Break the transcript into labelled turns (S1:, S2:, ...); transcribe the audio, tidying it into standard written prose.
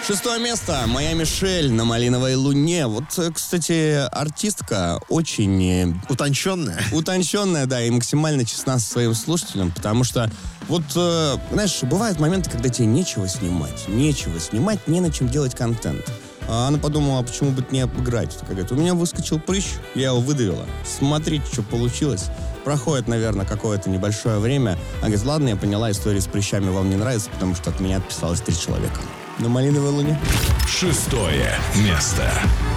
S1: 6 место. Моя Мишель на «Малиновой луне». Вот, кстати, артистка очень... Утонченная, да, и максимально честна со своим слушателем, потому что, вот, знаешь, бывают моменты, когда тебе нечего снимать, не на чем делать контент. А она подумала, почему бы не обыграть? Такая говорит, у меня выскочил прыщ, я его выдавила. Смотрите, что получилось. Проходит, наверное, какое-то небольшое время. Она говорит, ладно, я поняла, история с прыщами вам не нравится, потому что от меня отписалось 3 человека. На «Малиновой луне».
S2: 6 место.